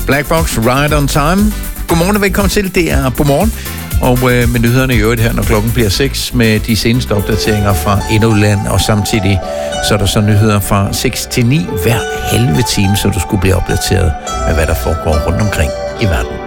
Black Box, Right on Time. Godmorgen og velkommen til. Det er Godmorgen. Og med nyhederne i øvrigt her, når klokken bliver 6, med de seneste opdateringer fra Indland, og samtidig så er der så nyheder fra 6 til 9 hver halve time, så du skulle blive opdateret med, hvad der foregår rundt omkring i verden.